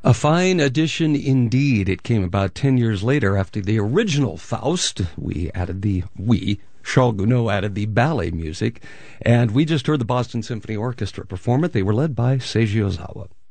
A fine addition indeed. It came about 10 years later after the original Faust. Charles Gounod added the ballet music, and we just heard the Boston Symphony Orchestra perform it. They were led by Seiji Ozawa.